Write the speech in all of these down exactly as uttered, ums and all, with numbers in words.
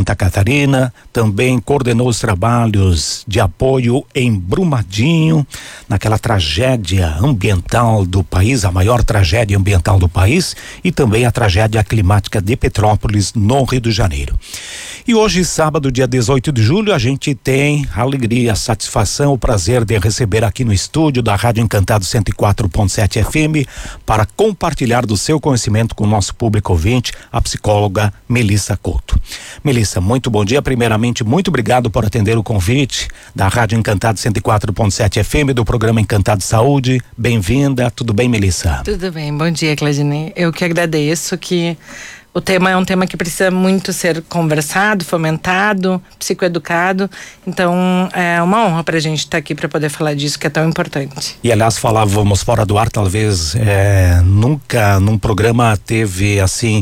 Santa Catarina, também coordenou os trabalhos de apoio em Brumadinho, naquela tragédia ambiental do país, a maior tragédia ambiental do país, e também a tragédia climática de Petrópolis, no Rio de Janeiro. E hoje, sábado, dia dezoito de julho, a gente tem a alegria, a satisfação, o prazer de receber aqui no estúdio da Rádio Encantado cento e quatro ponto sete F M para compartilhar do seu conhecimento com o nosso público ouvinte, a psicóloga Melissa Couto. Melissa, muito bom dia. Primeiramente, muito obrigado por atender o convite da Rádio Encantado cento e quatro ponto sete F M, do programa Encantado Saúde. Bem-vinda. Tudo bem, Melissa? Tudo bem. Bom dia, Claudine. Eu que agradeço, que o tema é um tema que precisa muito ser conversado, fomentado, psicoeducado. Então, é uma honra pra gente estar aqui para poder falar disso, que é tão importante. E, aliás, falávamos fora do ar, talvez é, nunca num programa teve, assim,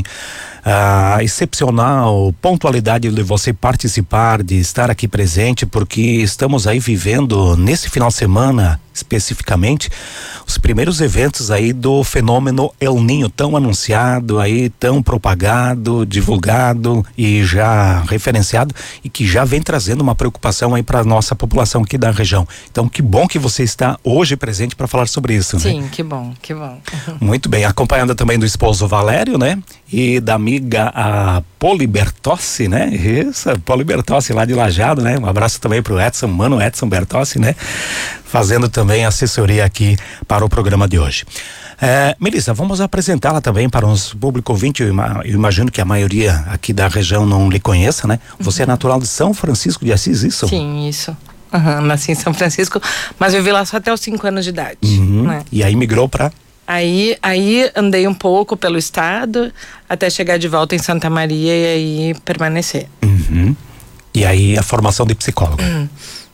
a excepcional pontualidade de você participar, de estar aqui presente, porque estamos aí vivendo, nesse final de semana, especificamente, os primeiros eventos aí do fenômeno El Niño, tão anunciado aí, tão propagado, divulgado e já referenciado, e que já vem trazendo uma preocupação aí para a nossa população aqui da região. Então, que bom que você está hoje presente para falar sobre isso, Sim, né? que bom, que bom. Muito bem, acompanhada também do esposo Valério, né? E da amiga a Poli Bertossi, né? Isso, Poli Bertossi lá de Lajeado, né? Um abraço também pro Edson, mano Edson Bertossi, né? Fazendo também assessoria aqui para o programa de hoje. É, Melissa, vamos apresentá-la também para os público ouvinte. Eu, ima, eu imagino que a maioria aqui da região não lhe conheça, né? Você uhum. é natural de São Francisco de Assis, isso? Sim, isso. Uhum, nasci em São Francisco, mas vivi lá só até os cinco anos de idade. Uhum. Né? E aí migrou para... Aí, aí andei um pouco pelo estado até chegar de volta em Santa Maria e aí permanecer. Uhum. E aí a formação de psicóloga. Uhum.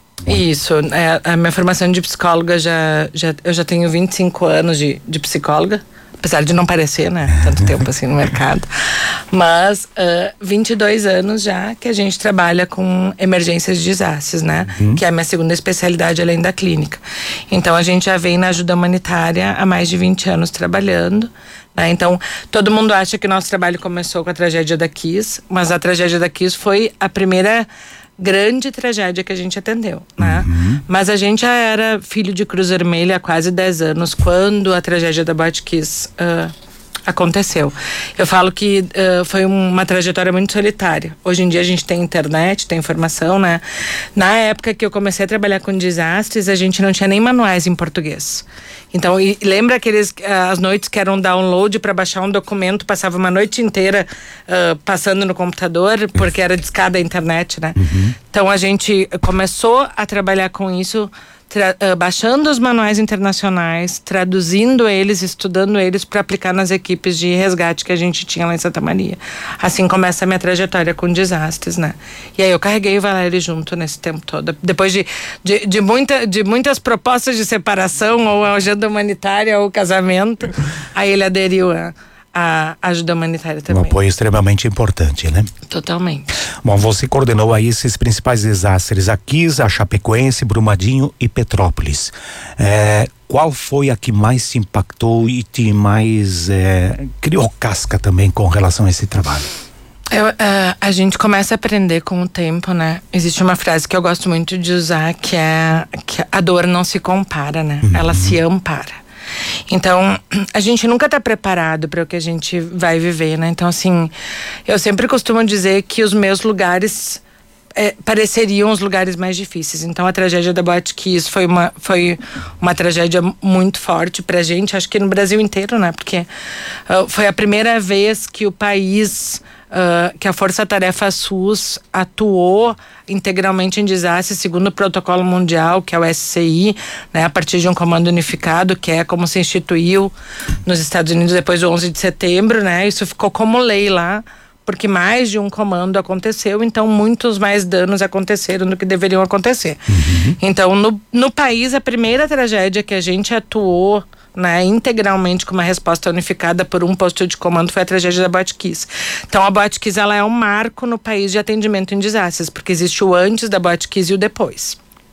Isso, é, a minha formação de psicóloga já, já eu já tenho vinte e cinco anos de, de psicóloga, apesar de não parecer, né, tanto tempo assim no mercado, mas uh, vinte e dois anos já que a gente trabalha com emergências de desastres, né, uhum. que é a minha segunda especialidade além da clínica. Então a gente já vem na ajuda humanitária há mais de vinte anos trabalhando. Né? Então todo mundo acha que o nosso trabalho começou com a tragédia da Kiss, mas a tragédia da Kiss foi a primeira grande tragédia que a gente atendeu, né? Uhum. Mas a gente já era filho de Cruz Vermelha há quase dez anos, quando a tragédia da Botkiss uh, aconteceu. Eu falo que uh, foi uma trajetória muito solitária. Hoje em dia a gente tem internet, tem informação, né? Na época que eu comecei a trabalhar com desastres, a gente não tinha nem manuais em português. Então, e lembra aqueles uh, as noites que eram download para baixar um documento, passava uma noite inteira uh, passando no computador, porque era discada a internet, né? Uhum. Então a gente começou a trabalhar com isso, Tra- uh, baixando os manuais internacionais, traduzindo eles, estudando eles para aplicar nas equipes de resgate que a gente tinha lá em Santa Maria. Assim começa a minha trajetória com desastres, né? E aí eu carreguei o Valério junto nesse tempo todo. Depois de, de, de, muita, de muitas propostas de separação, ou ajuda humanitária, ou casamento, aí ele aderiu a a ajuda humanitária também. Um apoio extremamente importante, né? Totalmente. Bom, você coordenou aí esses principais desastres, a Kiss, a Chapecoense, Brumadinho e Petrópolis. É, qual foi a que mais te impactou e te mais é, criou casca também com relação a esse trabalho? Eu, uh, a gente começa a aprender com o tempo, né? Existe uma frase que eu gosto muito de usar, que é que a dor não se compara, né? Uhum. Ela se ampara. Então, a gente nunca está preparado para o que a gente vai viver, né? Então, assim, eu sempre costumo dizer que os meus lugares é, pareceriam os lugares mais difíceis. Então, a tragédia da Botkiss foi uma, foi uma tragédia muito forte pra gente, acho que no Brasil inteiro, né? Porque uh, foi a primeira vez que o país... Uh, que a Força Tarefa SUS atuou integralmente em desastres segundo o protocolo mundial, que é o S C I, né, a partir de um comando unificado, que é como se instituiu nos Estados Unidos depois do onze de setembro, né? Isso ficou como lei lá, porque mais de um comando aconteceu, então muitos mais danos aconteceram do que deveriam acontecer. Uhum. Então, no, no país, a primeira tragédia que a gente atuou, né, integralmente com uma resposta unificada por um posto de comando foi a tragédia da Botkiss. Então a Botkiss, ela é um marco no país de atendimento em desastres, porque existe o antes da Botkiss e o depois.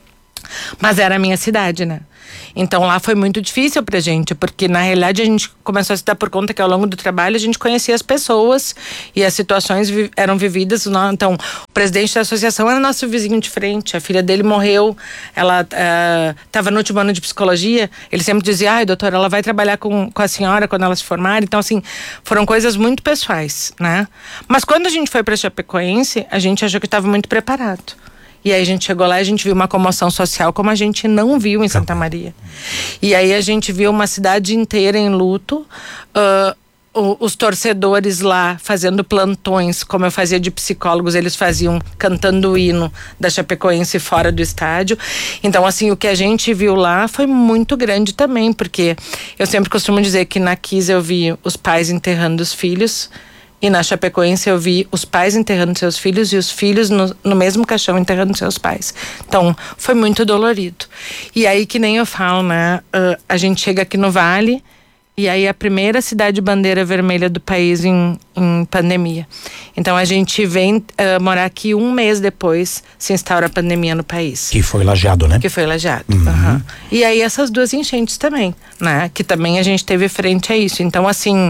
Mas era a minha cidade, né? Então lá foi muito difícil pra gente, porque na realidade a gente começou a se dar por conta que ao longo do trabalho a gente conhecia as pessoas e as situações vi- eram vividas. Então, o presidente da associação era nosso vizinho de frente, a filha dele morreu, ela estava uh, no último ano de psicologia, ele sempre dizia, ai doutora, ela vai trabalhar com, com a senhora quando ela se formar. Então assim, foram coisas muito pessoais, né? Mas quando a gente foi pra Chapecoense, a gente achou que estava muito preparado. E aí a gente chegou lá e a gente viu uma comoção social como a gente não viu em Santa Maria. E aí a gente viu uma cidade inteira em luto, uh, o, os torcedores lá fazendo plantões, como eu fazia de psicólogos, eles faziam cantando o hino da Chapecoense fora do estádio. Então assim, o que a gente viu lá foi muito grande também, porque eu sempre costumo dizer que na Kiss eu vi os pais enterrando os filhos, e na Chapecoense eu vi os pais enterrando seus filhos e os filhos no, no mesmo caixão enterrando seus pais. Então, foi muito dolorido. E aí, que nem eu falo, né? Uh, a gente chega aqui no Vale e aí a primeira cidade bandeira vermelha do país em, em pandemia. Então, a gente vem uh, morar aqui um mês depois se instaura a pandemia no país. Que foi Lajeado, né? Que foi Lajeado. Uhum. Uhum. E aí essas duas enchentes também, né? Que também a gente teve frente a isso. Então, assim,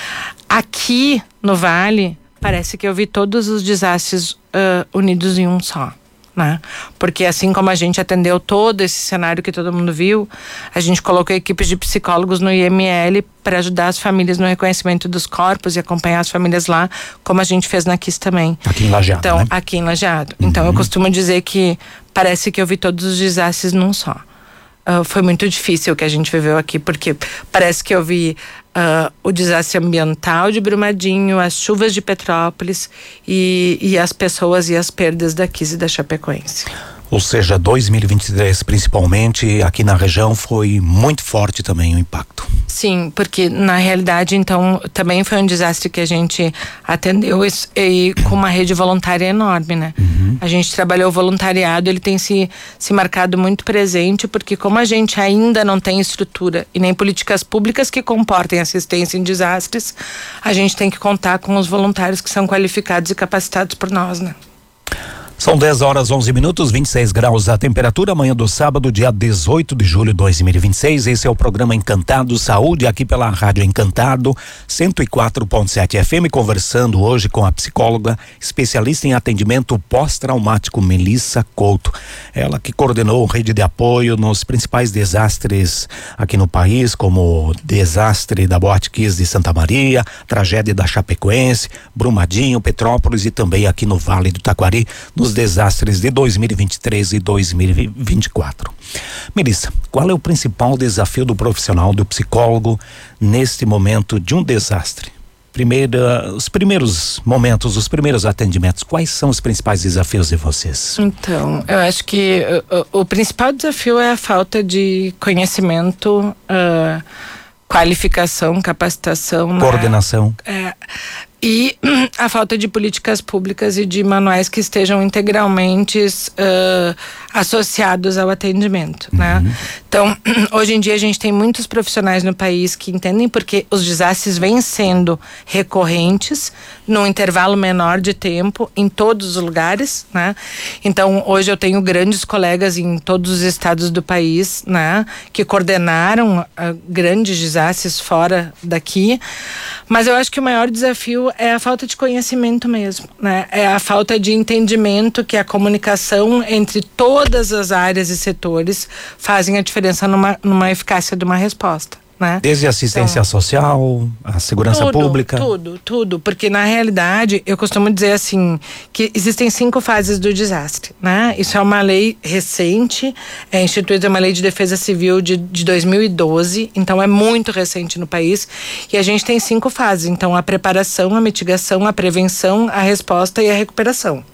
aqui no Vale, parece que eu vi todos os desastres uh, unidos em um só, né? Porque assim como a gente atendeu todo esse cenário que todo mundo viu, a gente colocou equipes de psicólogos no I M L para ajudar as famílias no reconhecimento dos corpos e acompanhar as famílias lá, como a gente fez na Kiss também. Aqui em Lajeado, Então, né? aqui em Lajeado. Uhum. Então, eu costumo dizer que parece que eu vi todos os desastres num só. Uh, foi muito difícil o que a gente viveu aqui, porque parece que eu vi uh, o desastre ambiental de Brumadinho, as chuvas de Petrópolis e, e as pessoas e as perdas da Kiss e da Chapecoense. Ou seja, dois mil e vinte e três, principalmente aqui na região, foi muito forte também o impacto. Sim, porque na realidade, então, também foi um desastre que a gente atendeu e, e com uma rede voluntária enorme, né? Uhum. A gente trabalhou o voluntariado, ele tem se, se marcado muito presente, porque como a gente ainda não tem estrutura e nem políticas públicas que comportem assistência em desastres, a gente tem que contar com os voluntários que são qualificados e capacitados por nós, né? São dez horas, onze minutos, vinte e seis graus a temperatura, amanhã do sábado, dia dezoito de julho de dois mil e vinte e seis. Esse é o programa Encantado Saúde, aqui pela Rádio Encantado, cento e quatro ponto sete F M, conversando hoje com a psicóloga, especialista em atendimento pós-traumático, Melissa Couto. Ela que coordenou rede de apoio nos principais desastres aqui no país, como o desastre da Boate Kiss de Santa Maria, tragédia da Chapecoense, Brumadinho, Petrópolis e também aqui no Vale do Taquari, nos desastres de dois mil e vinte e três e dois mil e vinte e quatro. Melissa, qual é o principal desafio do profissional, do psicólogo, neste momento de um desastre? Primeiro, os primeiros momentos, os primeiros atendimentos, quais são os principais desafios de vocês? Então, eu acho que o, o principal desafio é a falta de conhecimento, uh, qualificação, capacitação, coordenação. Né? É, e a falta de políticas públicas e de manuais que estejam integralmente uh, associados ao atendimento, uhum. né? Então, hoje em dia a gente tem muitos profissionais no país que entendem porque os desastres vêm sendo recorrentes num intervalo menor de tempo em todos os lugares, né? Então, hoje eu tenho grandes colegas em todos os estados do país, né? Que coordenaram uh, grandes desastres fora daqui, mas eu acho que o maior desafio é a falta de conhecimento mesmo, né? É a falta de entendimento que a comunicação entre todas as áreas e setores fazem a diferença numa, numa eficácia de uma resposta, né? Desde a assistência então, social, a segurança tudo, pública. Tudo, tudo, porque na realidade eu costumo dizer assim, que existem cinco fases do desastre, né? Isso é uma lei recente, é instituída uma lei de defesa civil de, de dois mil e doze, então é muito recente no país, e a gente tem cinco fases, então a preparação, a mitigação, a prevenção, a resposta e a recuperação.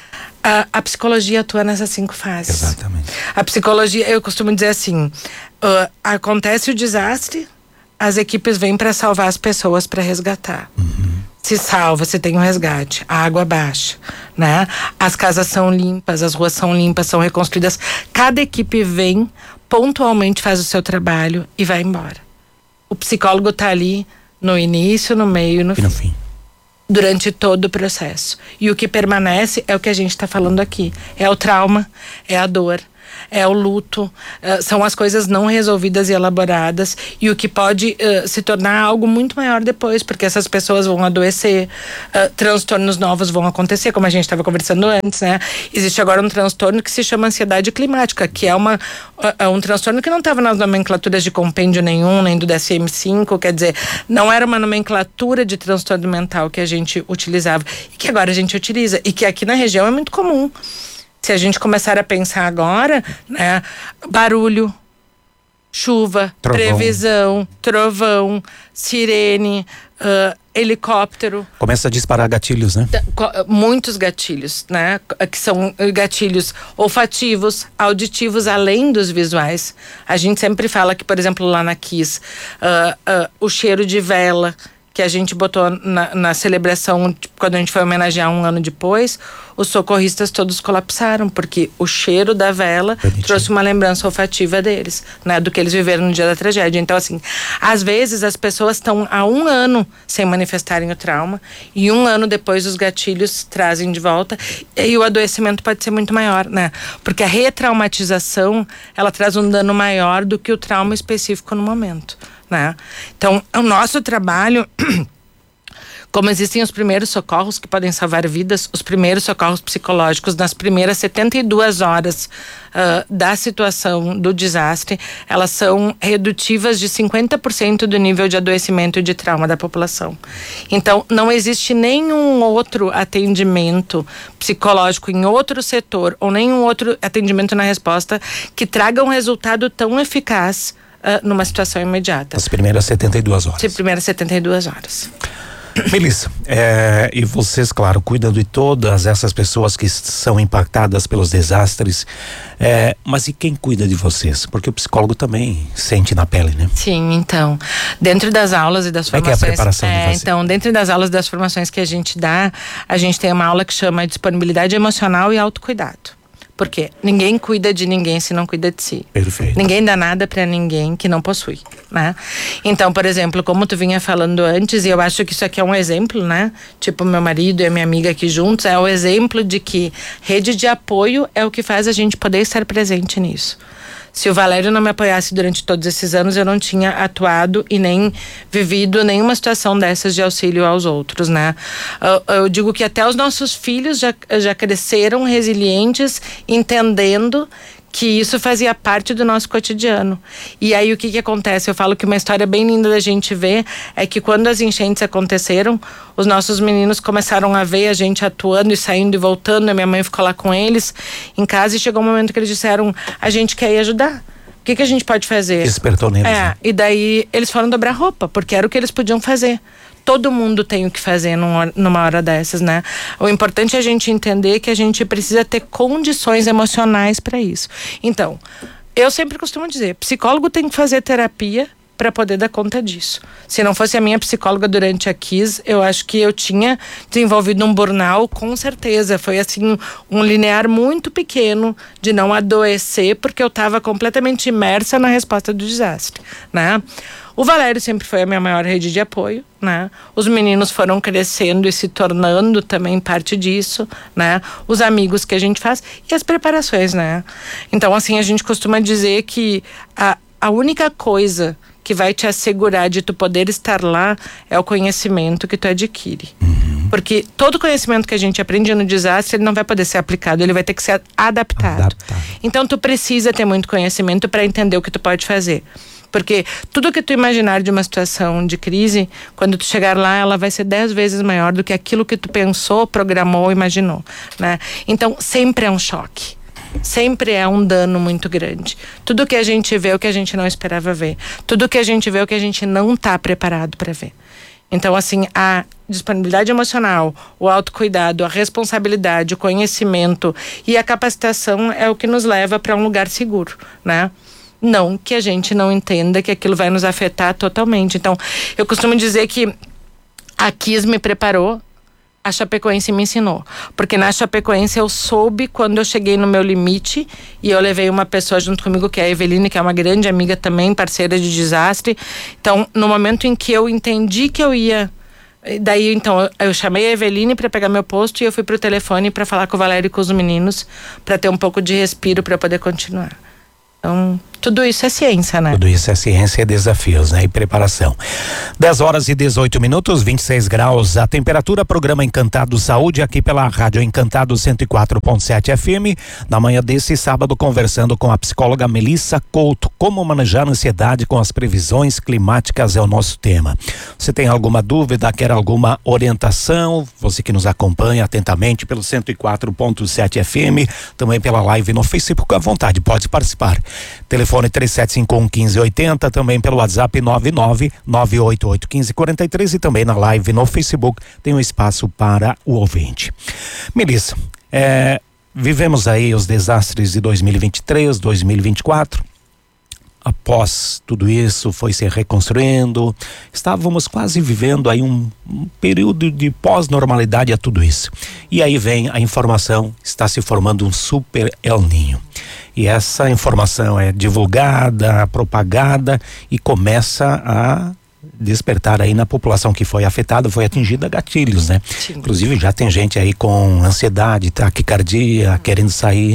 A, a psicologia atua nessas cinco fases. Exatamente. A psicologia, eu costumo dizer assim, uh, acontece o desastre, as equipes vêm para salvar as pessoas, para resgatar. Uhum. Se salva, se tem um resgate, a água baixa, né? As casas são limpas, as ruas são limpas, são reconstruídas. Cada equipe vem, pontualmente faz o seu trabalho e vai embora. O psicólogo tá ali no início, no meio e no, e no fim. fim. Durante todo o processo. E o que permanece é o que a gente está falando aqui. É o trauma, é a dor. é o luto, uh, são as coisas não resolvidas e elaboradas, e o que pode uh, se tornar algo muito maior depois, porque essas pessoas vão adoecer, uh, transtornos novos vão acontecer, como a gente estava conversando antes, né? Existe agora um transtorno que se chama ansiedade climática, que é uma, uh, um transtorno que não estava nas nomenclaturas de compêndio nenhum, nem do D S M cinco, quer dizer, não era uma nomenclatura de transtorno mental que a gente utilizava, e que agora a gente utiliza, e que aqui na região é muito comum. Se a gente começar a pensar agora, né, barulho, chuva, trovão. previsão, trovão, sirene, uh, helicóptero. Começa a disparar gatilhos, né? Muitos gatilhos, né? Que são gatilhos olfativos, auditivos, além dos visuais. A gente sempre fala que, por exemplo, lá na Kiss, uh, uh, o cheiro de vela que a gente botou na, na celebração, tipo, quando a gente foi homenagear um ano depois, os socorristas todos colapsaram, porque o cheiro da vela Bonitinho. trouxe uma lembrança olfativa deles, né, do que eles viveram no dia da tragédia. Então, assim, às vezes as pessoas estão há um ano sem manifestarem o trauma, e um ano depois os gatilhos trazem de volta, e o adoecimento pode ser muito maior, né, porque a retraumatização, ela traz um dano maior do que o trauma específico no momento. Né? Então, o nosso trabalho, como existem os primeiros socorros que podem salvar vidas, os primeiros socorros psicológicos nas primeiras setenta e duas horas uh, da situação do desastre, elas são redutivas de cinquenta por cento do nível de adoecimento e de trauma da população. Então, não existe nenhum outro atendimento psicológico em outro setor, ou nenhum outro atendimento na resposta que traga um resultado tão eficaz Uh, numa situação imediata. As primeiras setenta e duas horas. As primeiras setenta e duas horas. Melissa, é, e vocês, claro, cuidam de todas essas pessoas que são impactadas pelos desastres, é, mas e quem cuida de vocês? Porque o psicólogo também sente na pele, né? Sim, então, dentro das aulas e das Como formações... é que é a preparação é, de vocês? Então, dentro das aulas e das formações que a gente dá, a gente tem uma aula que chama disponibilidade emocional e autocuidado. Porque ninguém cuida de ninguém se não cuida de si. Perfeito. Ninguém dá nada pra ninguém que não possui, né? Então, por exemplo, como tu vinha falando antes, e eu acho que isso aqui é um exemplo, né? Tipo, meu marido e a minha amiga aqui juntos, é o exemplo de que rede de apoio é o que faz a gente poder estar presente nisso. Se o Valério não me apoiasse durante todos esses anos, eu não tinha atuado e nem vivido nenhuma situação dessas de auxílio aos outros, né? Eu, eu digo que até os nossos filhos já, já cresceram resilientes, entendendo que isso fazia parte do nosso cotidiano. E aí o que que acontece? Eu falo que uma história bem linda da gente ver é que quando as enchentes aconteceram, os nossos meninos começaram a ver a gente atuando e saindo e voltando, a minha mãe ficou lá com eles em casa, e chegou um momento que eles disseram: a gente quer ir ajudar. O que que a gente pode fazer? Despertou neles. É, né? E daí eles foram dobrar roupa, porque era o que eles podiam fazer. Todo mundo tem o que fazer num, numa hora dessas, né? O importante é a gente entender que a gente precisa ter condições emocionais para isso. Então, eu sempre costumo dizer, psicólogo tem que fazer terapia para poder dar conta disso. Se não fosse a minha psicóloga durante a Kiss, eu acho que eu tinha desenvolvido um burnout, com certeza. Foi assim, um linear muito pequeno de não adoecer, porque eu estava completamente imersa na resposta do desastre, né? O Valério sempre foi a minha maior rede de apoio, né? Os meninos foram crescendo e se tornando também parte disso, né? Os amigos que a gente faz e as preparações, né? Então, assim, a gente costuma dizer que a, a única coisa que vai te assegurar de tu poder estar lá é o conhecimento que tu adquire. Uhum. Porque todo conhecimento que a gente aprende no desastre, ele não vai poder ser aplicado, ele vai ter que ser adaptado. adaptado. Então, tu precisa ter muito conhecimento para entender o que tu pode fazer. Porque tudo que tu imaginar de uma situação de crise, quando tu chegar lá, ela vai ser dez vezes maior do que aquilo que tu pensou, programou, imaginou, né? Então, sempre é um choque. Sempre é um dano muito grande. Tudo que a gente vê é o que a gente não esperava ver. Tudo que a gente vê é o que a gente não está preparado para ver. Então, assim, a disponibilidade emocional, o autocuidado, a responsabilidade, o conhecimento e a capacitação é o que nos leva para um lugar seguro, né? Não que a gente não entenda que aquilo vai nos afetar totalmente. Então, eu costumo dizer que a Kiss me preparou, a Chapecoense me ensinou. Porque na Chapecoense eu soube quando eu cheguei no meu limite, e eu levei uma pessoa junto comigo, que é a Eveline, que é uma grande amiga também, parceira de desastre. Então, no momento em que eu entendi que eu ia Daí, então, eu chamei a Eveline para pegar meu posto e eu fui pro telefone para falar com o Valério e com os meninos, para ter um pouco de respiro para poder continuar. Então, tudo isso é ciência, né? Tudo isso é ciência e desafios, né? E preparação. dez horas e dezoito minutos, vinte e seis graus a temperatura. Programa Encantado Saúde aqui pela Rádio Encantado cento e quatro ponto sete F M. Na manhã desse sábado, conversando com a psicóloga Melissa Couto. Como manejar a ansiedade com as previsões climáticas é o nosso tema. Você tem alguma dúvida, quer alguma orientação? Você que nos acompanha atentamente pelo cento e quatro ponto sete F M, também pela live no Facebook, à vontade, pode participar. Telefone três sete cinco um, um cinco oito zero, também pelo WhatsApp nove nove nove oito oito um cinco quatro três e também na live no Facebook tem um espaço para o ouvinte. Melissa, é, vivemos aí os desastres de dois mil e vinte e três, dois mil e vinte e quatro. Após tudo isso foi se reconstruindo, estávamos quase vivendo aí um, um período de pós-normalidade a tudo isso. E aí vem a informação, está se formando um super El Niño. E essa informação é divulgada, propagada e começa a despertar aí na população que foi afetada, foi atingida gatilhos, né? Sim. Inclusive já tem gente aí com ansiedade, taquicardia, querendo sair.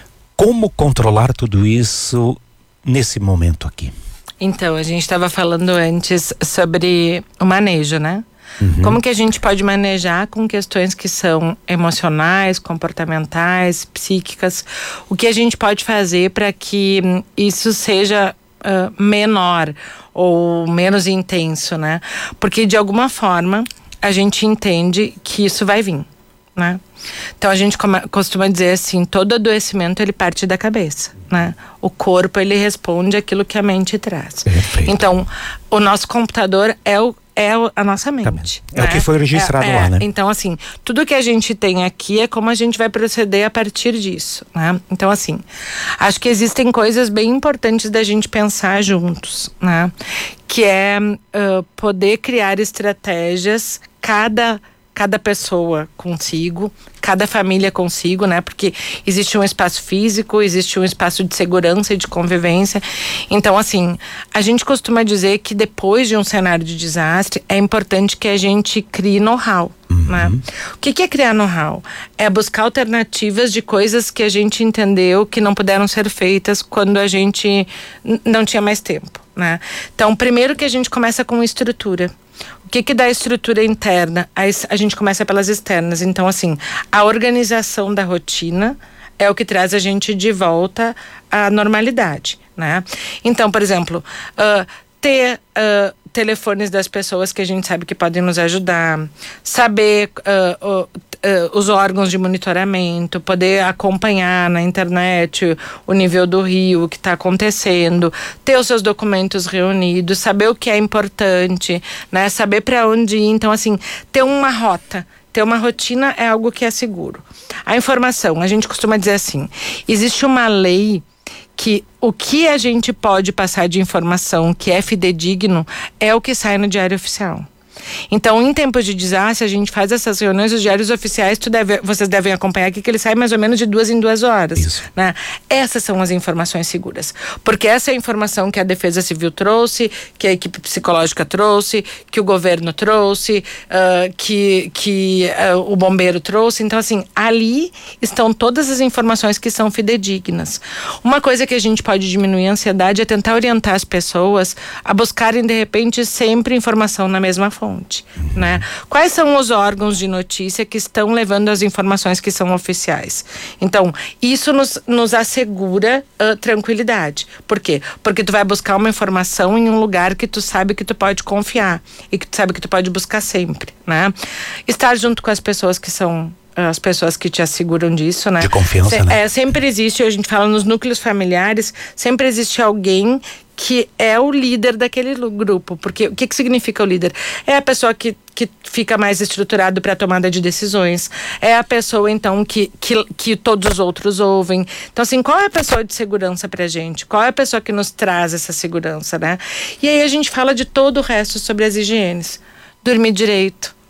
Como controlar tudo isso nesse momento aqui? Então, a gente estava falando antes sobre o manejo, né? Uhum. Como que a gente pode manejar com questões que são emocionais, comportamentais, psíquicas? O que a gente pode fazer para que isso seja uh, menor ou menos intenso, né? Porque de alguma forma a gente entende que isso vai vir, né? Então a gente costuma dizer assim, todo adoecimento ele parte da cabeça, né? O corpo ele responde aquilo que a mente traz. Perfeito. Então o nosso computador é o é a nossa mente. É né? o que foi registrado é, lá, é, né? Então, assim, tudo que a gente tem aqui é como a gente vai proceder a partir disso, né? Então, assim, acho que existem coisas bem importantes da gente pensar juntos, né? Que é uh, poder criar estratégias, cada cada pessoa consigo, cada família consigo, né? Porque existe um espaço físico, existe um espaço de segurança e de convivência. Então, assim, a gente costuma dizer que depois de um cenário de desastre, é importante que a gente crie know-how, uhum. né? O que que é criar know-how? É buscar alternativas de coisas que a gente entendeu que não puderam ser feitas quando a gente n- não tinha mais tempo, né? Então, primeiro que a gente começa com estrutura. O que que dá estrutura interna? A, a gente começa pelas externas. Então, assim, a organização da rotina é o que traz a gente de volta à normalidade, né? Então, por exemplo, uh, ter uh, telefones das pessoas que a gente sabe que podem nos ajudar, saber uh, uh, uh, os órgãos de monitoramento, poder acompanhar na internet o nível do rio, o que está acontecendo, ter os seus documentos reunidos, saber o que é importante, né? Saber para onde ir. Então, assim, ter uma rota, ter uma rotina é algo que é seguro. A informação, a gente costuma dizer assim, existe uma lei que o que a gente pode passar de informação que é fidedigno é o que sai no Diário Oficial. Então, em tempos de desastre, a gente faz essas reuniões, os diários oficiais, tu deve, vocês devem acompanhar aqui, que ele sai mais ou menos de duas em duas horas. Isso. Né? Essas são as informações seguras. Porque essa é a informação que a Defesa Civil trouxe, que a equipe psicológica trouxe, que o governo trouxe, uh, que, que uh, o bombeiro trouxe. Então, assim, ali estão todas as informações que são fidedignas. Uma coisa que a gente pode diminuir a ansiedade é tentar orientar as pessoas a buscarem, de repente, sempre informação na mesma fonte. Né? Quais são os órgãos de notícia que estão levando as informações que são oficiais? Então, isso nos, nos assegura uh, tranquilidade. Por quê? Porque tu vai buscar uma informação em um lugar que tu sabe que tu pode confiar e que tu sabe que tu pode buscar sempre, né? Estar junto com as pessoas que são as pessoas que te asseguram disso, né? De confiança, Se, né? É, sempre existe, a gente fala nos núcleos familiares, sempre existe alguém que é o líder daquele grupo. Porque o que, que significa o líder? É a pessoa que, que fica mais estruturado para a tomada de decisões. É a pessoa, então, que, que, que todos os outros ouvem. Então, assim, qual é a pessoa de segurança pra gente? Qual é a pessoa que nos traz essa segurança, né? E aí a gente fala de todo o resto sobre as higienes. Dormir direito,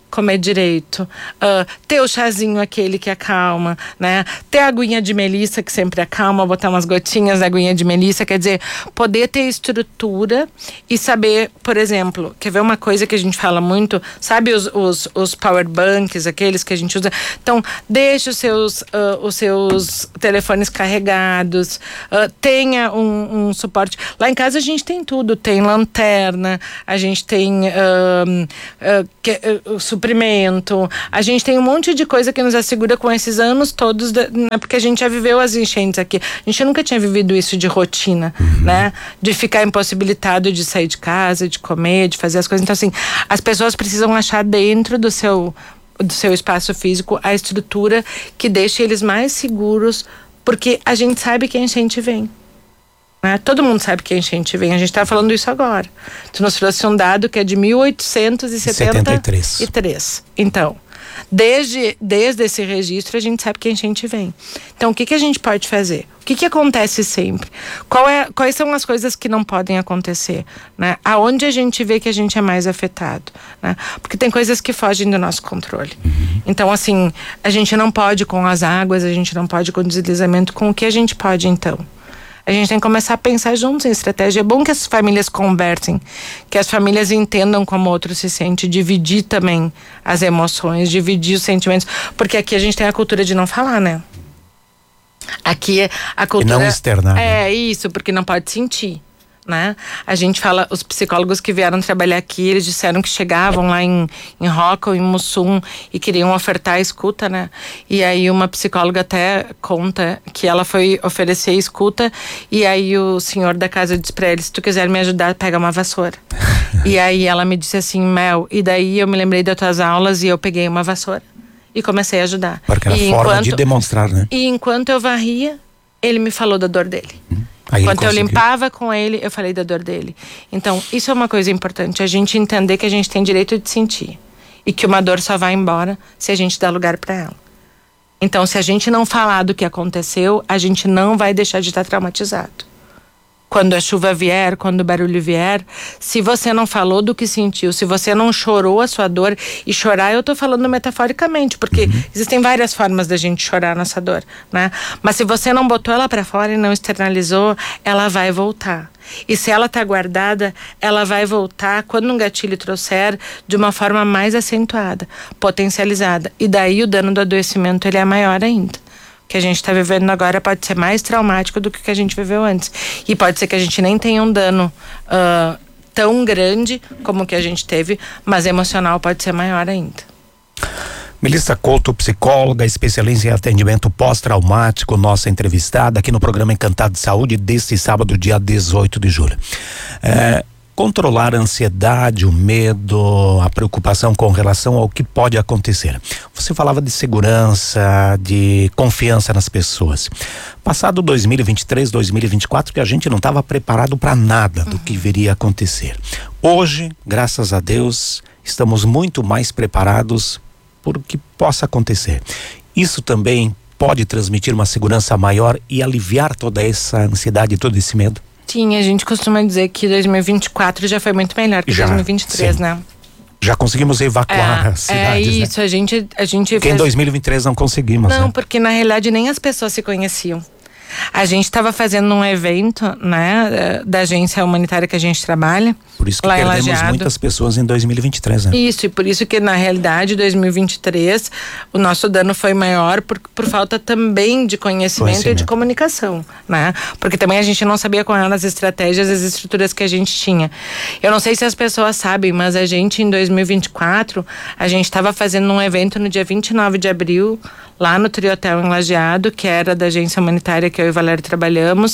comer direito, uh, ter o chazinho aquele que acalma, né? Ter a aguinha de melissa que sempre acalma, botar umas gotinhas da aguinha de melissa, quer dizer, poder ter estrutura e saber, por exemplo, quer ver uma coisa que a gente fala muito, sabe os, os, os power banks, aqueles que a gente usa? Então, deixe os seus, uh, os seus telefones carregados, uh, tenha um, um suporte. Lá em casa a gente tem tudo, tem lanterna, a gente tem uh, uh, que, uh, suprimento, a gente tem um monte de coisa que nos assegura com esses anos todos, da, né, porque a gente já viveu as enchentes aqui. A gente nunca tinha vivido isso de rotina, uhum. né? De ficar impossibilitado de sair de casa, de comer, de fazer as coisas. Então, assim, as pessoas precisam achar dentro do seu, do seu espaço físico a estrutura que deixe eles mais seguros, porque a gente sabe que a enchente vem. Né? Todo mundo sabe que a enchente vem. A gente está falando isso agora. Tu nos trouxe um dado que é de mil oitocentos e setenta e três. Então, desde, desde esse registro, a gente sabe que a enchente vem. Então, o que, que a gente pode fazer? O que, que acontece sempre? Qual é, quais são as coisas que não podem acontecer? Né? Aonde a gente vê que a gente é mais afetado? Né? Porque tem coisas que fogem do nosso controle. Uhum. Então, assim, a gente não pode com as águas, a gente não pode com o deslizamento. Com o que a gente pode, então? A gente tem que começar a pensar juntos em estratégia. É bom que as famílias conversem, que as famílias entendam como o outro se sente, dividir também as emoções, dividir os sentimentos, porque aqui a gente tem a cultura de não falar, né? Aqui a cultura... E não externar. É isso, porque não pode sentir. Né? A gente fala, os psicólogos que vieram trabalhar aqui, eles disseram que chegavam lá em, em Roca ou em Mussum e queriam ofertar a escuta, né? E aí uma psicóloga até conta que ela foi oferecer a escuta e aí o senhor da casa disse pra ele, se tu quiser me ajudar, pega uma vassoura. E aí ela me disse assim, Mel, e daí eu me lembrei das tuas aulas e eu peguei uma vassoura e comecei a ajudar. Porque era e forma enquanto, de demonstrar, né? E enquanto eu varria, ele me falou da dor dele. Hum. Aí Enquanto eu limpava com ele, eu falei da dor dele. Então, isso é uma coisa importante, a gente entender que a gente tem direito de sentir. E que uma dor só vai embora se a gente dá lugar para ela. Então, se a gente não falar do que aconteceu, a gente não vai deixar de estar traumatizado. Quando a chuva vier, quando o barulho vier, se você não falou do que sentiu, se você não chorou a sua dor, e chorar eu tô falando metaforicamente, porque uhum. existem várias formas da gente chorar a nossa dor, né? Mas se você não botou ela pra fora e não externalizou, ela vai voltar. E se ela tá guardada, ela vai voltar quando um gatilho trouxer de uma forma mais acentuada, potencializada. E daí o dano do adoecimento ele é maior ainda. Que a gente está vivendo agora pode ser mais traumático do que o que a gente viveu antes. E pode ser que a gente nem tenha um dano uh, tão grande como o que a gente teve, mas emocional pode ser maior ainda. Melissa Couto, psicóloga, especialista em atendimento pós-traumático, nossa entrevistada aqui no programa Encantado de Saúde deste sábado, dia dezoito de julho. É, controlar a ansiedade, o medo, a preocupação com relação ao que pode acontecer. Você falava de segurança, de confiança nas pessoas. Passado dois mil e vinte e três, dois mil e vinte e quatro, que a gente não estava preparado para nada do uhum. que viria a acontecer. Hoje, graças a Deus, estamos muito mais preparados por o que possa acontecer. Isso também pode transmitir uma segurança maior e aliviar toda essa ansiedade, todo esse medo? Sim, a gente costuma dizer que dois mil e vinte e quatro já foi muito melhor que já, dois mil e vinte e três, sim. né? Já conseguimos evacuar é, as cidades, é isso, né? a gente, a gente porque fez... em dois mil e vinte e três não conseguimos, Não, né? porque na realidade nem as pessoas se conheciam. A gente estava fazendo um evento, né, da agência humanitária que a gente trabalha. Por isso que perdemos muitas pessoas em dois mil e vinte e três, né? Isso, e por isso que na realidade dois mil e vinte e três o nosso dano foi maior por, por falta também de conhecimento, conhecimento e de comunicação, né? Porque também a gente não sabia quais eram as estratégias, as estruturas que a gente tinha. Eu não sei se as pessoas sabem, mas a gente em dois mil e vinte e quatro, a gente estava fazendo um evento no dia vinte e nove de abril, lá no Triotel em Lajeado, que era da agência humanitária que eu e o Valério trabalhamos,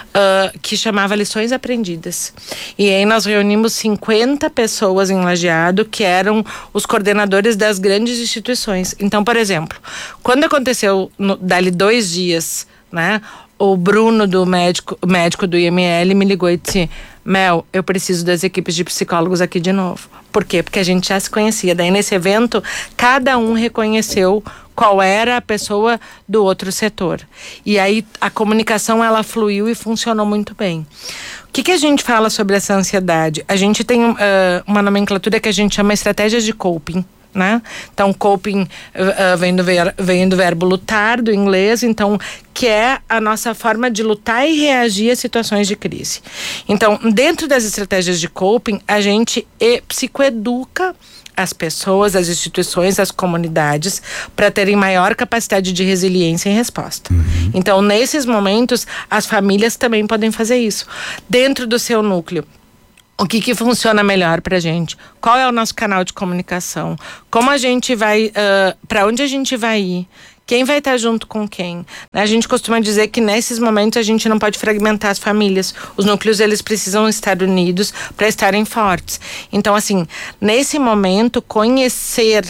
uh, que chamava Lições Aprendidas. E aí nós reunimos cinquenta pessoas em Lajeado, que eram os coordenadores das grandes instituições. Então, por exemplo, quando aconteceu, no, dali dois dias, né, o Bruno, do médico, médico do I M L, me ligou e disse: Mel, eu preciso das equipes de psicólogos aqui de novo. Por quê? Porque a gente já se conhecia. Daí nesse evento, cada um reconheceu qual era a pessoa do outro setor. E aí a comunicação, ela fluiu e funcionou muito bem. O que que a gente fala sobre essa ansiedade? A gente tem uh, uma nomenclatura que a gente chama estratégias de coping, né? Então, coping uh, vem, do ver, vem do verbo lutar, do inglês, então, que é a nossa forma de lutar e reagir a situações de crise. Então, dentro das estratégias de coping, a gente e, psicoeduca as pessoas, as instituições, as comunidades, para terem maior capacidade de resiliência em resposta. Uhum. Então, nesses momentos, as famílias também podem fazer isso. Dentro do seu núcleo, o que que funciona melhor pra gente? Qual é o nosso canal de comunicação? Como a gente vai, uh, para onde a gente vai ir? Quem vai estar junto com quem? A gente costuma dizer que nesses momentos a gente não pode fragmentar as famílias. Os núcleos, eles precisam estar unidos para estarem fortes. Então, assim, nesse momento, conhecer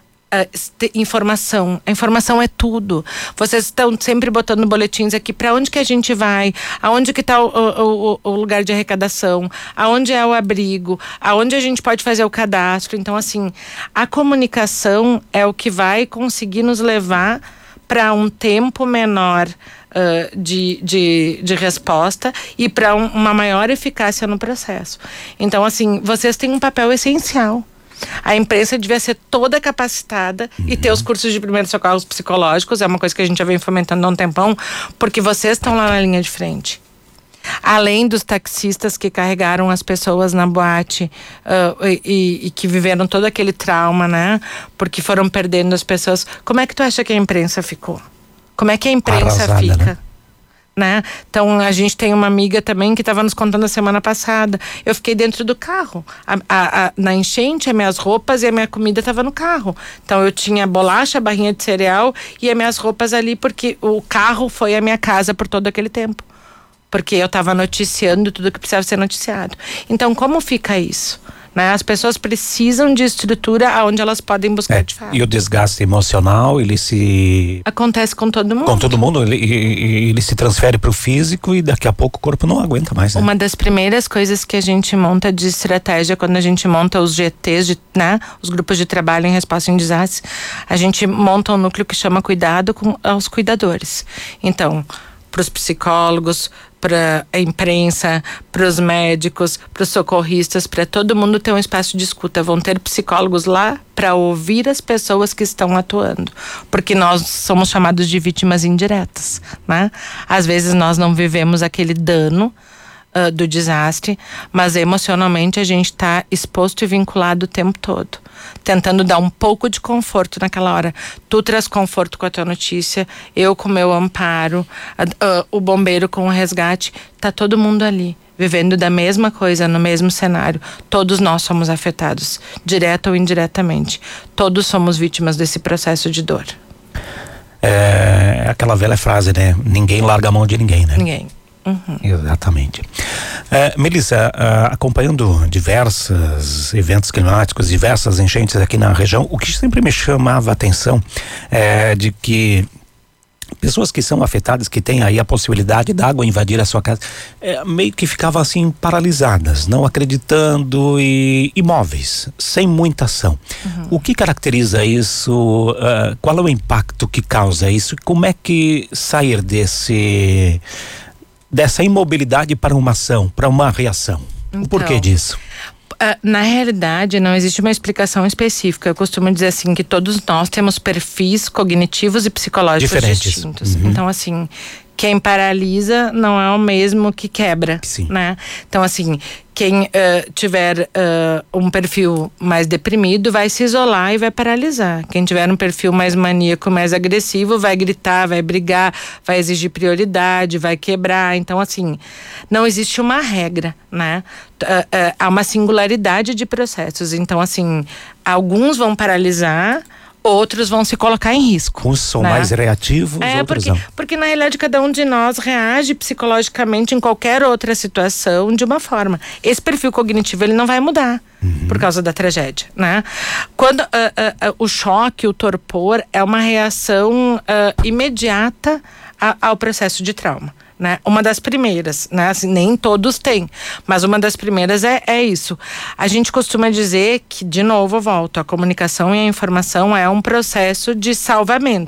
uh, informação. A informação é tudo. Vocês estão sempre botando boletins aqui. Para onde que a gente vai? Aonde que está o, o, o lugar de arrecadação? Aonde é o abrigo? Aonde a gente pode fazer o cadastro? Então, assim, a comunicação é o que vai conseguir nos levar para um tempo menor uh, de, de, de resposta e para um, uma maior eficácia no processo. Então, assim, vocês têm um papel essencial. A imprensa devia ser toda capacitada uhum. e ter os cursos de primeiros socorros psicológicos, é uma coisa que a gente já vem fomentando há um tempão, porque vocês estão lá na linha de frente. Além dos taxistas que carregaram as pessoas na boate uh, e, e que viveram todo aquele trauma, né? Porque foram perdendo as pessoas. Como é que tu acha que a imprensa ficou? Como é que a imprensa Arrasada, fica? Né? Né? Então a gente tem uma amiga também que estava nos contando a semana passada. Eu fiquei dentro do carro. A, a, a, na enchente, as minhas roupas e a minha comida estavam no carro. Então eu tinha bolacha, barrinha de cereal e as minhas roupas ali, porque o carro foi a minha casa por todo aquele tempo. Porque eu estava noticiando tudo que precisava ser noticiado. Então, como fica isso? Né? As pessoas precisam de estrutura onde elas podem buscar é, de fato. E o desgaste emocional, ele se... Acontece com todo mundo. Com todo mundo, ele, ele se transfere para o físico e daqui a pouco o corpo não aguenta mais, né? Uma das primeiras coisas que a gente monta de estratégia, quando a gente monta os G Tês, de, né? Os grupos de trabalho em resposta em desastres, a gente monta um núcleo que chama Cuidado com aos Cuidadores. Então, para os psicólogos, para a imprensa, para os médicos, para os socorristas, para todo mundo ter um espaço de escuta. Vão ter psicólogos lá para ouvir as pessoas que estão atuando, porque nós somos chamados de vítimas indiretas, né? Às vezes nós não vivemos aquele dano uh, do desastre, mas emocionalmente a gente está exposto e vinculado o tempo todo, tentando dar um pouco de conforto naquela hora. Tu traz conforto com a tua notícia, eu com o meu amparo, a, a, o bombeiro com o resgate, tá todo mundo ali, vivendo da mesma coisa, no mesmo cenário. Todos nós somos afetados, direta ou indiretamente. Todos somos vítimas desse processo de dor. É aquela velha frase, né? Ninguém larga a mão de ninguém, né? Ninguém. Uhum. Exatamente. É, Melissa, uh, acompanhando diversos eventos climáticos, diversas enchentes aqui na região, o que sempre me chamava a atenção é de que pessoas que são afetadas, que têm aí a possibilidade da água invadir a sua casa, é, meio que ficavam assim paralisadas, não acreditando e imóveis, sem muita ação. Uhum. O que caracteriza isso? Uh, qual é o impacto que causa isso? Como é que sair desse dessa imobilidade para uma ação, para uma reação? Então, o porquê disso? Na realidade, não existe uma explicação específica. Eu costumo dizer assim que todos nós temos perfis cognitivos e psicológicos diferentes, distintos. Uhum. Então, assim, quem paralisa não é o mesmo que quebra, Sim. né? Então, assim, quem uh, tiver uh, um perfil mais deprimido vai se isolar e vai paralisar. Quem tiver um perfil mais maníaco, mais agressivo, vai gritar, vai brigar, vai exigir prioridade, vai quebrar. Então, assim, não existe uma regra, né? Uh, uh, há uma singularidade de processos. Então, assim, alguns vão paralisar, outros vão se colocar em risco. Uns são né? mais reativos, é, outros porque, não. Porque na realidade cada um de nós reage psicologicamente em qualquer outra situação de uma forma. Esse perfil cognitivo ele não vai mudar uhum. por causa da tragédia, né? Quando uh, uh, uh, o choque, o torpor é uma reação uh, imediata a, ao processo de trauma. Né? Uma das primeiras, né? Assim, nem todos têm, mas uma das primeiras é, é isso. A gente costuma dizer que, de novo, eu volto, a comunicação e a informação é um processo de salvamento.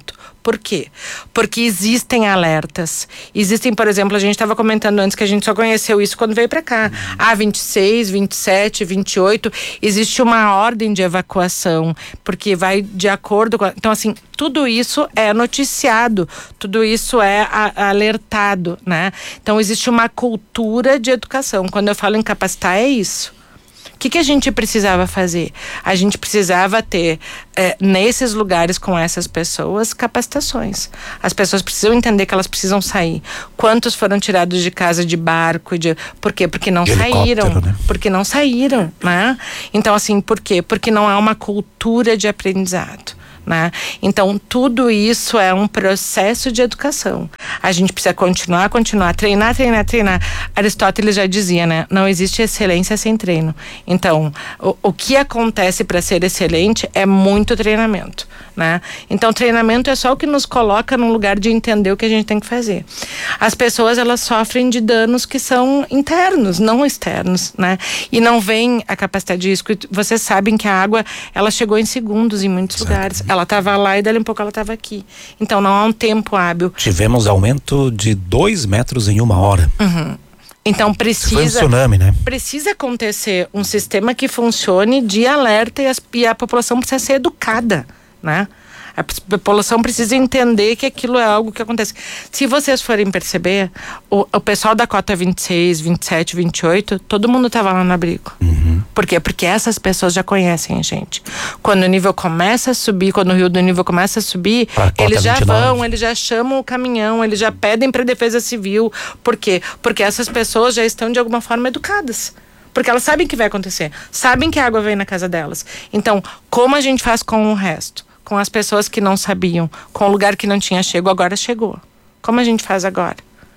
Por quê? Porque existem alertas. Existem, por exemplo, a gente estava comentando antes que a gente só conheceu isso quando veio para cá. Ah, vinte e seis, vinte e sete, vinte e oito, existe uma ordem de evacuação, porque vai de acordo com... A, então, assim, tudo isso é noticiado, tudo isso é a, alertado, né? Então, existe uma cultura de educação. Quando eu falo em capacitar, é isso. O que, que a gente precisava fazer? A gente precisava ter, é, nesses lugares com essas pessoas, capacitações. As pessoas precisam entender que elas precisam sair. Quantos foram tirados de casa de barco? De, por quê? Porque não saíram. Né? Porque não saíram, né? Então, assim, por quê? Porque não há uma cultura de aprendizado. Né? Então, tudo isso é um processo de educação. A gente precisa continuar, continuar, treinar, treinar, treinar. Aristóteles já dizia, né? Não existe excelência sem treino. Então, o, o que acontece para ser excelente é muito treinamento, né? Então, treinamento é só o que nos coloca num lugar de entender o que a gente tem que fazer. As pessoas, elas sofrem de danos que são internos, não externos, né? E não vem a capacidade de risco. Vocês sabem que a água, ela chegou em segundos em muitos certo. lugares. Ela estava lá e dali um pouco ela estava aqui. Então não há um tempo hábil. Tivemos aumento de dois metros em uma hora. Uhum. Então precisa. Foi um tsunami, né? Precisa acontecer um sistema que funcione de alerta e, as, e a população precisa ser educada, né? A população precisa entender que aquilo é algo que acontece. Se vocês forem perceber, o, o pessoal da cota vinte e seis, vinte e sete, vinte e oito, todo mundo estava lá no abrigo. Uhum. Por quê? Porque essas pessoas já conhecem a gente. Quando o nível começa a subir, quando o rio do nível começa a subir, eles já vinte e nove. Vão, eles já chamam o caminhão, eles já pedem para a Defesa Civil. Por quê? Porque essas pessoas já estão de alguma forma educadas. Porque elas sabem que vai acontecer. Sabem que a água vem na casa delas. Então, como a gente faz com o resto? Com as pessoas que não sabiam, com o lugar que não tinha chego, agora chegou. Como a gente faz agora?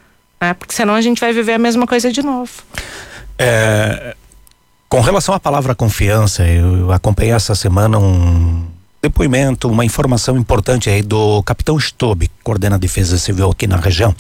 É, porque senão a gente vai viver a mesma coisa de novo. É, com relação à palavra confiança, eu acompanhei essa semana um depoimento, uma informação importante aí do capitão Stobe, que coordena a Defesa Civil aqui na região,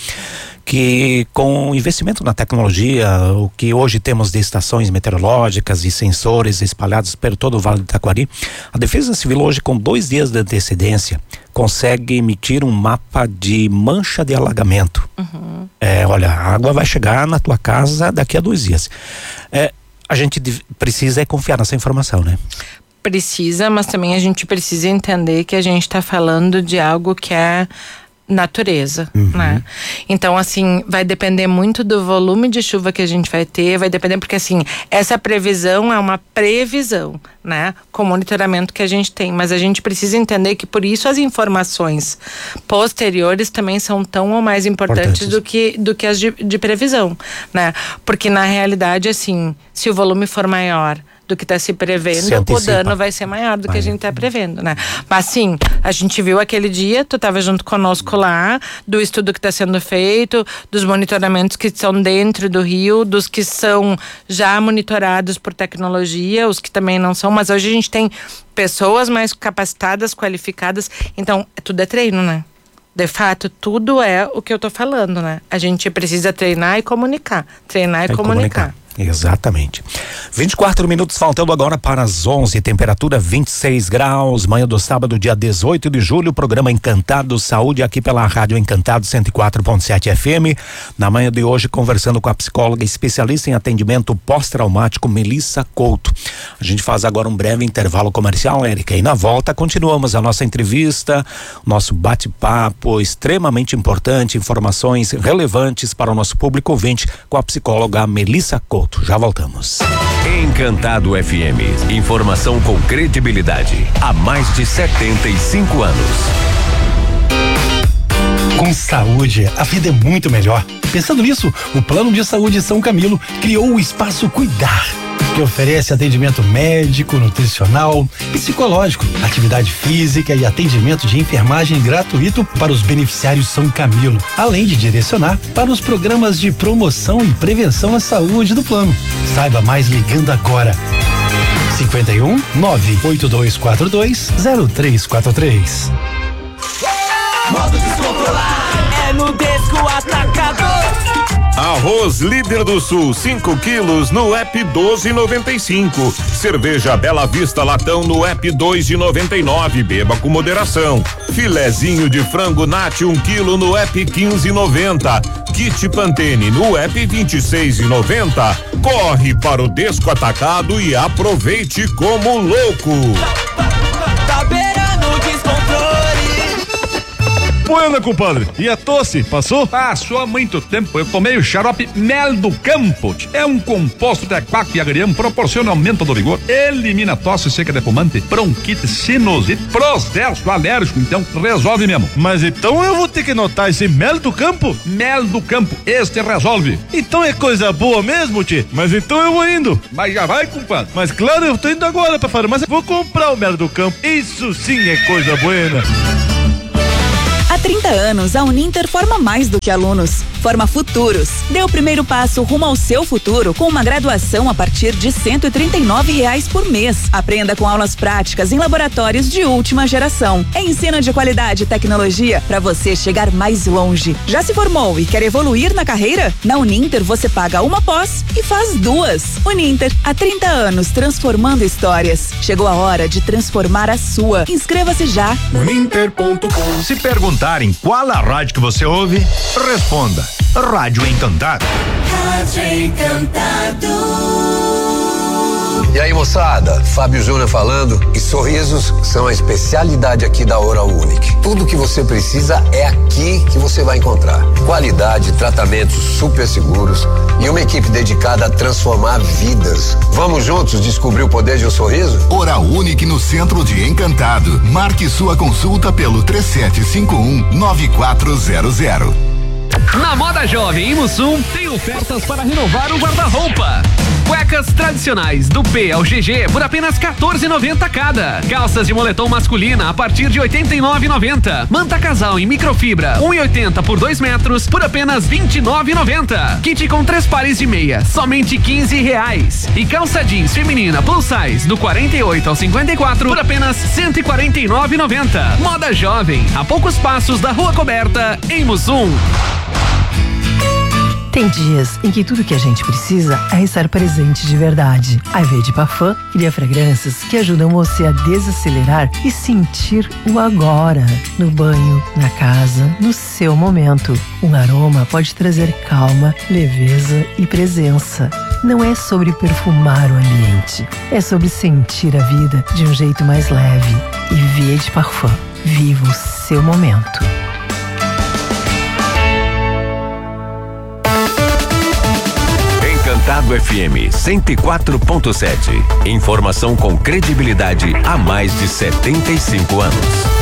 que com o investimento na tecnologia, o que hoje temos de estações meteorológicas e sensores espalhados por todo o Vale do Taquari, a Defesa Civil hoje, com dois dias de antecedência, consegue emitir um mapa de mancha de alagamento. Uhum. É, olha, a água vai chegar na tua casa daqui a dois dias. É, a gente precisa é confiar nessa informação, né? Precisa, mas também a gente precisa entender que a gente está falando de algo que é natureza, uhum. né? Então, assim, vai depender muito do volume de chuva que a gente vai ter, vai depender, porque assim, essa previsão é uma previsão, né? Com o monitoramento que a gente tem, mas a gente precisa entender que por isso as informações posteriores também são tão ou mais importantes, importantes. do que, do que as de, de previsão, né? Porque na realidade, assim, se o volume for maior do que está se prevendo, se o dano vai ser maior do vai. que a gente está prevendo, né? Mas sim, a gente viu aquele dia, tu estava junto conosco lá, do estudo que está sendo feito, dos monitoramentos que estão dentro do rio, dos que são já monitorados por tecnologia, os que também não são, mas hoje a gente tem pessoas mais capacitadas, qualificadas, então tudo é treino, né? De fato, tudo é o que eu tô falando, né? A gente precisa treinar e comunicar, treinar e, e comunicar. comunicar. Exatamente. vinte e quatro minutos faltando agora para as onze, temperatura vinte e seis graus, manhã do sábado, dia dezoito de julho, programa Encantado Saúde aqui pela Rádio Encantado cento e quatro ponto sete F M. Na manhã de hoje, conversando com a psicóloga especialista em atendimento pós-traumático, Melissa Couto. A gente faz agora um breve intervalo comercial, Érica, e na volta continuamos a nossa entrevista, nosso bate-papo extremamente importante, informações relevantes para o nosso público ouvinte com a psicóloga Melissa Couto. Já voltamos. Encantado F M. Informação com credibilidade. Há mais de setenta e cinco anos. Com saúde, a vida é muito melhor. Pensando nisso, o Plano de Saúde São Camilo criou o Espaço Cuidar, que oferece atendimento médico, nutricional, psicológico, atividade física e atendimento de enfermagem gratuito para os beneficiários São Camilo, além de direcionar para os programas de promoção e prevenção à saúde do plano. Saiba mais ligando agora. cinquenta e um, nove oito dois quatro dois, zero três quatro três. Modo descontrolar é no Desco Atacador. A Arroz Líder do Sul, cinco quilos no app doze e noventa e cinco. Cerveja Bela Vista Latão no app dois e noventa e nove. Beba com moderação. Filezinho de frango Nati um quilo no app quinze e noventa. Kit Pantene no app vinte e seis e noventa. Corre para o Desco Atacado e aproveite como louco. Tá beirando o descontrole. Bueno, compadre, e a tosse, passou? Passou há muito tempo, eu tomei o xarope Mel do Campo. É um composto de aquaco e agrião, proporciona aumento do vigor, elimina tosse seca de fumante, bronquite, sinusite, processo alérgico, então resolve mesmo. Mas então eu vou ter que notar esse Mel do Campo? Mel do Campo, este resolve. Então é coisa boa mesmo, tchê? Mas então eu vou indo. Mas já vai, compadre. Mas claro, eu tô indo agora pra farmácia, vou comprar o Mel do Campo. Isso sim é coisa buena. Há trinta anos, a Uninter forma mais do que alunos, forma futuros. Dê o primeiro passo rumo ao seu futuro com uma graduação a partir de cento e trinta e nove reais por mês. Aprenda com aulas práticas em laboratórios de última geração. É ensino de qualidade e tecnologia para você chegar mais longe. Já se formou e quer evoluir na carreira? Na Uninter você paga uma pós e faz duas. Uninter, há trinta anos transformando histórias. Chegou a hora de transformar a sua. Inscreva-se já. Uninter ponto com. Se perguntarem qual a rádio que você ouve, responda: Rádio Encantado. Rádio Encantado. E aí, moçada, Fábio Júnior falando, e sorrisos são a especialidade aqui da Oral Unique. Tudo que você precisa é aqui que você vai encontrar. Qualidade, tratamentos super seguros e uma equipe dedicada a transformar vidas. Vamos juntos descobrir o poder de um sorriso? Oral Unique no centro de Encantado. Marque sua consulta pelo três sete cinco um nove quatro zero zero. Na Moda Jovem em Mussum tem ofertas para renovar o guarda-roupa. Cuecas tradicionais do P ao G G por apenas quatorze e noventa cada. Calças de moletom masculina a partir de oitenta e nove e noventa. Manta casal em microfibra um e oitenta por dois metros por apenas vinte e nove e noventa. Kit com três pares de meia, somente quinze reais. E calça jeans feminina plus size do quarenta e oito ao cinquenta e quatro por apenas cento e quarenta e nove e noventa. Moda Jovem, a poucos passos da Rua Coberta em Mussum. Tem dias em que tudo que a gente precisa é estar presente de verdade. A Verde Parfum cria fragrâncias que ajudam você a desacelerar e sentir o agora. No banho, na casa, no seu momento. Um aroma pode trazer calma, leveza e presença. Não é sobre perfumar o ambiente, é sobre sentir a vida de um jeito mais leve. E Verde Parfum, viva o seu momento. Encantado F M cento e quatro ponto sete. Informação com credibilidade há mais de setenta e cinco anos.